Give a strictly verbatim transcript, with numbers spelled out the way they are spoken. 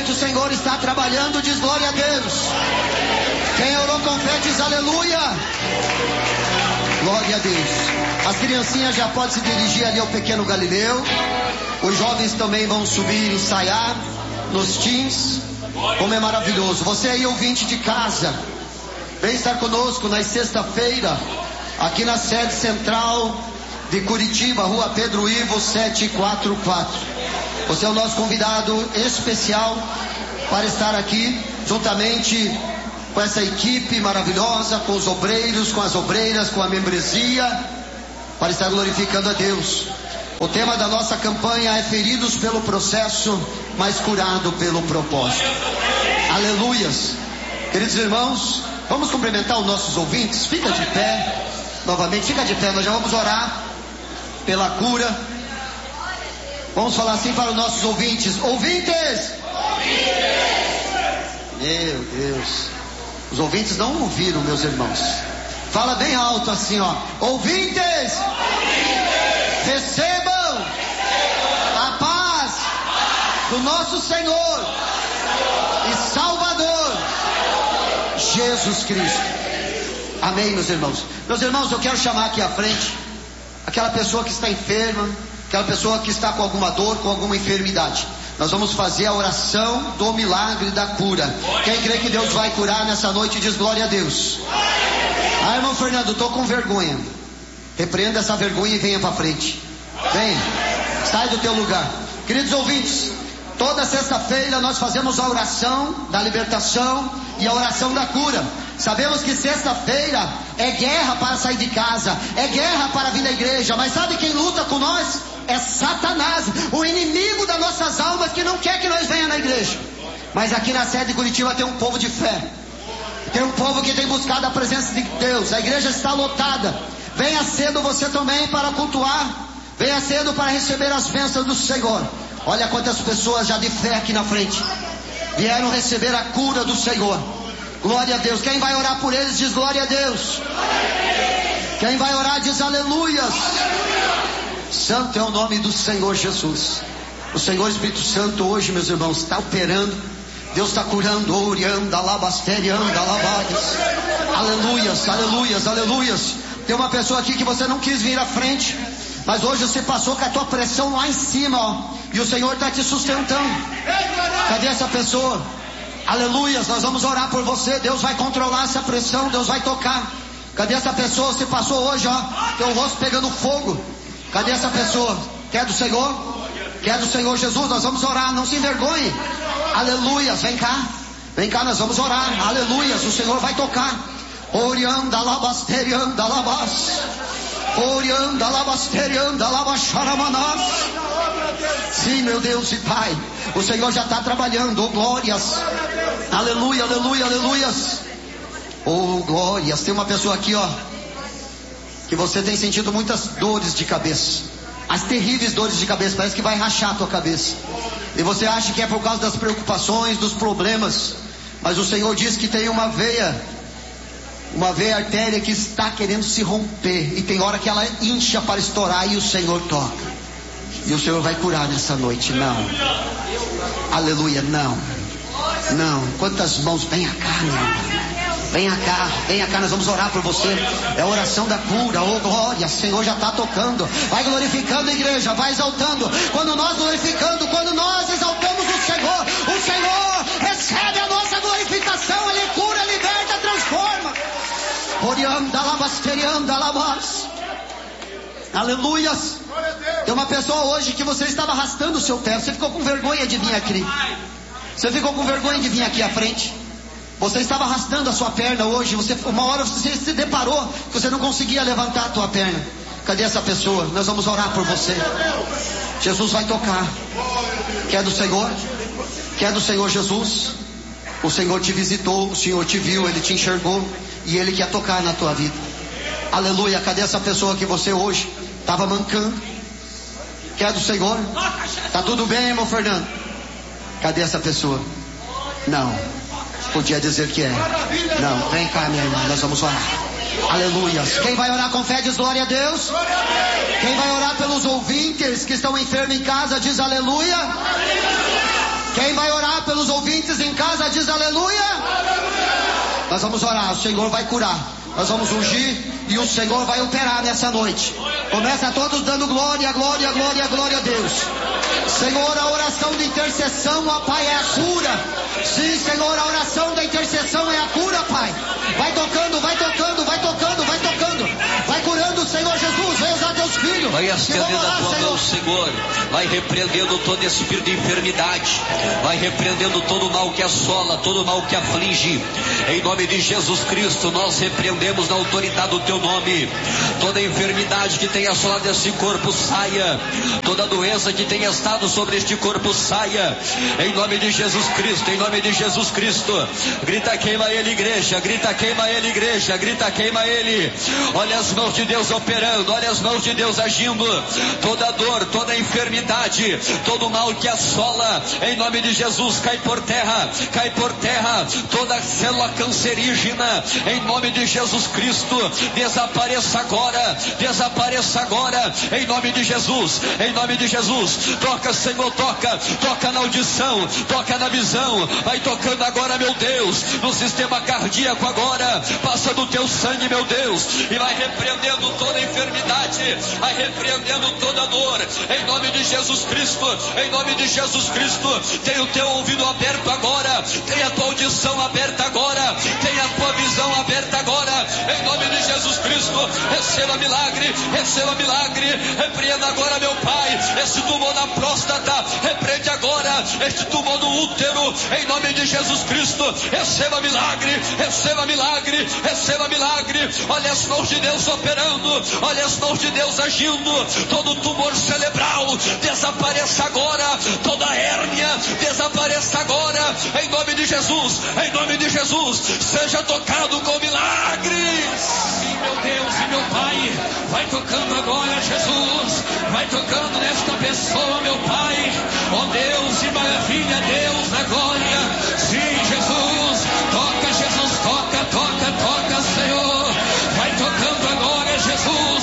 noite o Senhor está trabalhando, diz glória a Deus. Quem orou com fé diz aleluia. Glória a Deus. As criancinhas já podem se dirigir ali ao pequeno Galileu. Os jovens também vão subir e ensaiar nos teens. Como é maravilhoso. Você aí, ouvinte de casa, vem estar conosco na sexta-feira, aqui na sede central de Curitiba, Rua Pedro Ivo setecentos e quarenta e quatro. Você é o nosso convidado especial para estar aqui juntamente com essa equipe maravilhosa, com os obreiros, com as obreiras, com a membresia, para estar glorificando a Deus. O tema da nossa campanha é feridos pelo processo, mas curado pelo propósito. Aleluias. Queridos irmãos, vamos cumprimentar os nossos ouvintes. Fica de pé, novamente, fica de pé, nós já vamos orar pela cura. Vamos falar assim para os nossos ouvintes. Ouvintes! Ouvintes! Meu Deus. Os ouvintes não ouviram, meus irmãos. Fala bem alto assim, ó. Ouvintes! Ouvintes! Recebam, Recebam a, paz a paz do nosso Senhor, Senhor e Salvador, Salvador Jesus Cristo. Amém, meus irmãos. Meus irmãos, eu quero chamar aqui à frente aquela pessoa que está enferma, aquela pessoa que está com alguma dor, com alguma enfermidade. Nós vamos fazer a oração do milagre da cura. Quem crê que Deus vai curar nessa noite diz glória a Deus. Ah, irmão Fernando, estou com vergonha. Repreenda essa vergonha e venha para frente. Vem, sai do teu lugar. Queridos ouvintes, toda sexta-feira nós fazemos a oração da libertação e a oração da cura. Sabemos que sexta-feira é guerra para sair de casa, é guerra para vir à igreja, mas sabe quem luta com nós? É Satanás, o inimigo das nossas almas, que não quer que nós venhamos na igreja. Mas aqui na sede de Curitiba tem um povo de fé, tem um povo que tem buscado a presença de Deus. A igreja está lotada. Venha cedo você também para cultuar, venha cedo para receber as bênçãos do Senhor. Olha quantas pessoas já de fé aqui na frente vieram receber a cura do Senhor. Glória a Deus. Quem vai orar por eles diz glória a Deus. Quem vai orar diz aleluias. Santo é o nome do Senhor Jesus. O Senhor Espírito Santo hoje, meus irmãos, está operando. Deus está curando. Orianda, labasterianda, labades. Aleluias, aleluias, aleluias. Tem uma pessoa aqui que você não quis vir à frente, mas hoje você passou com a tua pressão lá em cima, ó, e o Senhor está te sustentando. Cadê essa pessoa? Aleluias, nós vamos orar por você. Deus vai controlar essa pressão, Deus vai tocar. Cadê essa pessoa? Você passou hoje, ó, teu rosto pegando fogo. Cadê essa pessoa? Quer do Senhor? Quer do Senhor Jesus? Nós vamos orar, não se envergonhe. Aleluias, vem cá. Vem cá, nós vamos orar. Aleluias, o Senhor vai tocar. Orianda labasterianda labas. Orianda labasterianda labacharamanás. Sim, meu Deus e Pai, o Senhor já está trabalhando. Oh, glórias. Aleluia, aleluia, aleluias. Oh, glórias. Tem uma pessoa aqui, ó, que você tem sentido muitas dores de cabeça. As terríveis dores de cabeça, parece que vai rachar a tua cabeça. E você acha que é por causa das preocupações, dos problemas. Mas o Senhor diz que tem uma veia, uma veia artéria que está querendo se romper. E tem hora que ela incha para estourar e o Senhor toca. E o Senhor vai curar nessa noite. Não. Aleluia, não. Não. Quantas mãos? Venha cá, meu irmão. Venha cá, venha cá, nós vamos orar por você. É a oração da cura. Oh glória, o Senhor já está tocando. Vai glorificando a igreja, vai exaltando. Quando nós glorificando, quando nós exaltamos o Senhor, o Senhor recebe a nossa glorificação. Ele cura, liberta, transforma. Orianda, labasterianda, labas. Aleluias. Tem uma pessoa hoje que você estava arrastando o seu pé. Você ficou com vergonha de vir aqui. Você ficou com vergonha de vir aqui à frente. Você estava arrastando a sua perna hoje. Você, uma hora você se deparou que você não conseguia levantar a tua perna. Cadê essa pessoa? Nós vamos orar por você. Jesus vai tocar. Quer do Senhor? Quer do Senhor Jesus? O Senhor te visitou, o Senhor te viu, Ele te enxergou e Ele quer tocar na tua vida. Aleluia. Cadê essa pessoa que você hoje estava mancando? Quer do Senhor? Tá tudo bem, irmão Fernando? Cadê essa pessoa? Não. Podia dizer que é. Não, vem cá, minha irmã, nós vamos orar. Aleluias. Quem vai orar com fé diz glória a Deus. Quem vai orar pelos ouvintes que estão enfermos em casa diz aleluia. Quem Quem vai orar pelos ouvintes em casa diz aleluia. Aleluia. Nós vamos orar, o Senhor vai curar. Nós vamos ungir e o Senhor vai operar nessa noite. Começa todos dando glória, glória, glória, glória a Deus. Senhor, a oração de intercessão, ó Pai, é a cura. Sim, Senhor, a oração da intercessão é a cura, Pai. Vai tocando, vai tocando, vai tocando, vai tocando. Vai curando, Senhor Jesus. Vem usar teus filhos. Vai estendendo a tua mão, Senhor. Vai repreendendo todo espírito de enfermidade. Vai repreendendo todo o mal que assola, todo o mal que aflige. Em nome de Jesus Cristo, nós repreendemos na autoridade do teu nome. Toda enfermidade que tenha assolado esse corpo, saia. Toda doença que tenha estado sobre este corpo, saia. Em nome de Jesus Cristo, em nome de Jesus Cristo. Grita, queima ele, igreja. Grita, queima ele, igreja. Grita, queima ele. Olha as mãos de Deus operando. Olha as mãos de Deus agindo. Toda dor, toda enfermidade, todo mal que assola, em nome de Jesus, cai por terra. Cai por terra. Toda célula cancerígena, em nome de Jesus Cristo, desapareça agora. Desapareça agora. Em nome de Jesus. Em nome de Jesus. Toca, Senhor, toca. Toca na audição. Toca na visão. Vai tocando agora, meu Deus, no sistema cardíaco agora. Passa do teu sangue, meu Deus, e vai repreendendo toda enfermidade, vai repreendendo toda dor, em nome de Jesus Cristo. Em nome de Jesus Cristo. Tem o teu ouvido aberto agora. Tem a tua audição aberta agora. Tem a tua visão aberta agora. Em nome de Jesus Cristo. Receba milagre. Receba milagre. Repreenda agora, meu Pai, esse tumor na próstata. Repreende agora este tumor no útero. Em nome de Jesus Cristo. Receba milagre. Receba milagre. Receba milagre. Olha as mãos de Deus operando. Olha as mãos de Deus agindo. Todo tumor cerebral desapareça agora. Toda hérnia desapareça agora. Em nome de Jesus. Em nome de Jesus. Seja tocado com milagres. Sim, meu Deus e meu Pai. Vai tocando agora, Jesus. Vai tocando nesta pessoa, meu Pai. Ó Deus e maravilha, Deus da glória. Sim, Jesus. Toca, Jesus. Toca, toca, toca, Senhor. Vai tocando agora, Jesus.